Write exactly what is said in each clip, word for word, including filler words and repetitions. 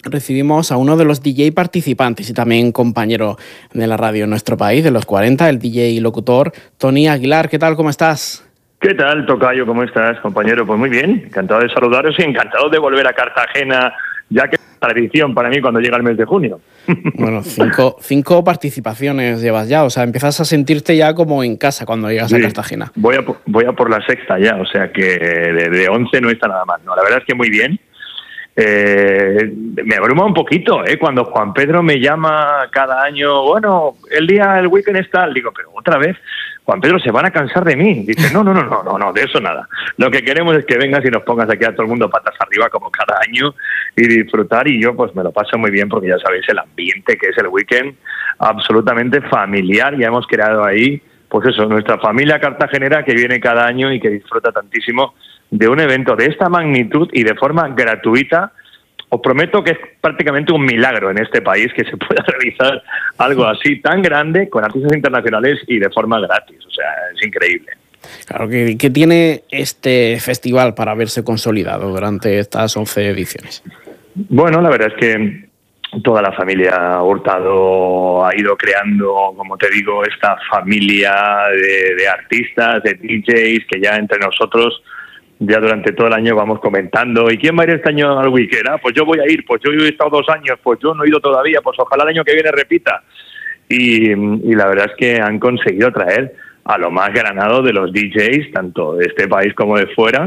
recibimos a uno de los D J participantes y también compañero de la radio en nuestro país, de los cuarenta, el D J y locutor Tony Aguilar. ¿Qué tal? ¿Cómo estás? ¿Qué tal, tocayo? ¿Cómo estás, compañero? Pues muy bien, encantado de saludaros y encantado de volver a Cartagena, ya que es tradición para mí cuando llega el mes de junio. Bueno, cinco, cinco participaciones llevas ya, o sea, empiezas a sentirte ya como en casa cuando llegas Sí, a Cartagena. Voy a, voy a por la sexta ya, o sea que de, de once no está nada mal. No, la verdad es que muy bien. Eh, me abruma un poquito, ¿eh? Cuando Juan Pedro me llama cada año, bueno, el día, el weekend es tal, digo, pero otra vez, Juan Pedro, se van a cansar de mí. Dice, no, no, no, no, no, no, de eso nada. Lo que queremos es que vengas y nos pongas aquí a todo el mundo patas arriba como cada año y disfrutar, y yo pues me lo paso muy bien porque ya sabéis el ambiente que es el weekend, absolutamente familiar. Ya hemos creado ahí, pues eso, nuestra familia cartagenera que viene cada año y que disfruta tantísimo de un evento de esta magnitud y de forma gratuita. Os prometo que es prácticamente un milagro en este país que se pueda realizar algo así tan grande con artistas internacionales y de forma gratis. O sea, es increíble. Claro, ¿qué, qué tiene este festival para haberse consolidado durante estas once ediciones? Bueno, la verdad es que toda la familia Hurtado ha ido creando, como te digo, esta familia de, de artistas, de D Js, que ya entre nosotros ya durante todo el año vamos comentando, ¿y quién va a ir este año al weekend? Ah, pues yo voy a ir, pues yo he estado dos años, pues yo no he ido todavía, pues ojalá el año que viene repita. Y, y la verdad es que han conseguido traer a lo más granado de los D Js, tanto de este país como de fuera,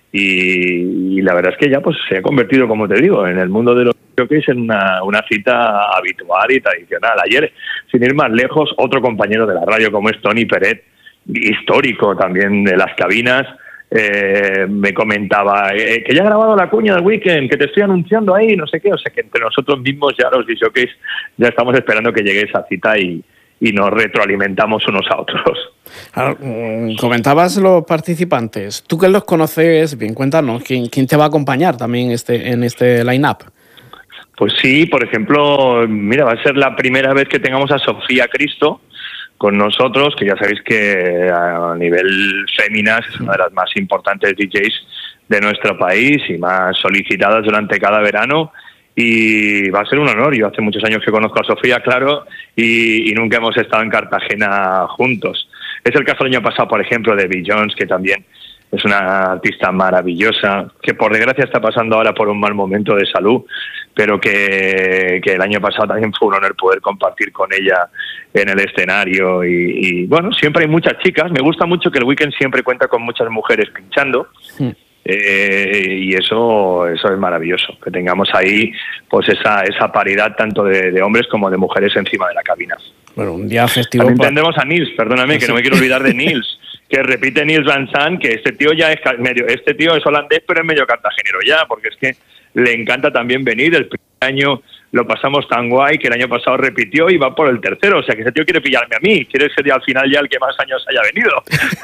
y, y la verdad es que ya pues se ha convertido, como te digo, en el mundo de los jockeys en una, una cita habitual y tradicional. Ayer, sin ir más lejos, otro compañero de la radio como es Tony Peret, histórico también de las cabinas, Eh, me comentaba eh, que ya ha grabado la cuña del weekend, que te estoy anunciando ahí, no sé qué, o sea que entre nosotros mismos ya los disjockeys ya estamos esperando que llegue esa cita y, y nos retroalimentamos unos a otros. Claro, comentabas los participantes, tú que los conoces bien, cuéntanos, ¿quién, quién te va a acompañar también este, en este line-up? Pues sí, por ejemplo, mira, va a ser la primera vez que tengamos a Sofía Cristo con nosotros, que ya sabéis que a nivel féminas es una de las más importantes D Js de nuestro país y más solicitadas durante cada verano, y va a ser un honor. Yo hace muchos años que conozco a Sofía, claro, y, y nunca hemos estado en Cartagena juntos. Es el caso del año pasado, por ejemplo, de Bill Jones, que también es una artista maravillosa, que por desgracia está pasando ahora por un mal momento de salud, pero que, que el año pasado también fue un honor poder compartir con ella en el escenario. Y, y bueno, siempre hay muchas chicas. Me gusta mucho que el weekend siempre cuenta con muchas mujeres pinchando. Sí. Eh, y eso eso es maravilloso, que tengamos ahí pues esa esa paridad tanto de, de hombres como de mujeres encima de la cabina. Bueno, un día festivo. También para... tendremos a Nils, perdóname, que no me quiero olvidar de Nils, que repite Nils Van Sant, que este tío ya es medio, este tío es holandés, pero es medio cartagenero ya, porque es que le encanta también venir. El primer año lo pasamos tan guay que el año pasado repitió y va por el tercero. O sea, que ese tío quiere pillarme a mí, quiere ser al final ya el que más años haya venido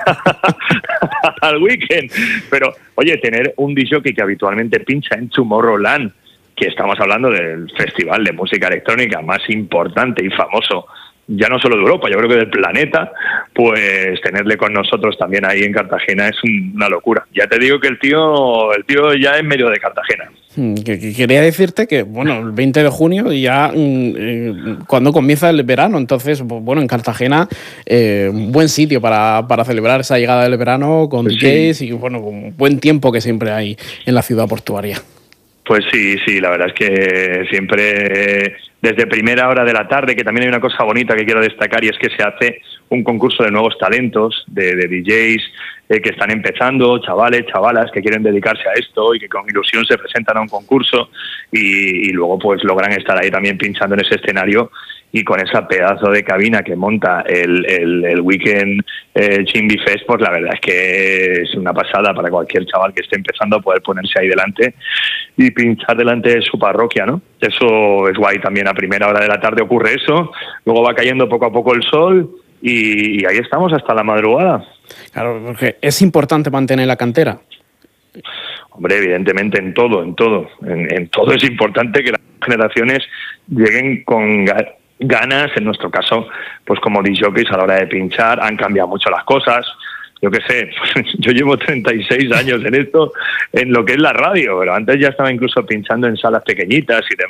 al weekend. Pero, oye, tener un D J que habitualmente pincha en Tomorrowland, que estamos hablando del festival de música electrónica más importante y famoso, ya no solo de Europa, yo creo que del planeta, pues tenerle con nosotros también ahí en Cartagena es una locura. Ya te digo que el tío el tío ya es medio de Cartagena. Quería decirte que, bueno, el veinte de junio ya eh, cuando comienza el verano, entonces, bueno, en Cartagena, eh, un buen sitio para, para celebrar esa llegada del verano con pues D Js sí. Y, bueno, con buen tiempo que siempre hay en la ciudad portuaria. Pues sí, sí, la verdad es que siempre desde primera hora de la tarde, que también hay una cosa bonita que quiero destacar, y es que se hace un concurso de nuevos talentos, de, de D Js eh, que están empezando, chavales, chavalas que quieren dedicarse a esto y que con ilusión se presentan a un concurso y, y luego pues logran estar ahí también pinchando en ese escenario y con esa pedazo de cabina que monta el, el, el Weekend eh, Chimbi Fest, pues la verdad es que es una pasada para cualquier chaval que esté empezando a poder ponerse ahí delante y pinchar delante de su parroquia, ¿no? Eso es guay también. A primera hora de la tarde ocurre eso, luego va cayendo poco a poco el sol y, y ahí estamos hasta la madrugada. Claro, porque es importante mantener la cantera. Hombre, evidentemente en todo, en todo, en, en todo es importante que las generaciones lleguen con ganas. En nuestro caso, pues como disjockeys a la hora de pinchar han cambiado mucho las cosas. Yo qué sé, yo llevo treinta y seis años en esto, en lo que es la radio, pero antes ya estaba incluso pinchando en salas pequeñitas y demás.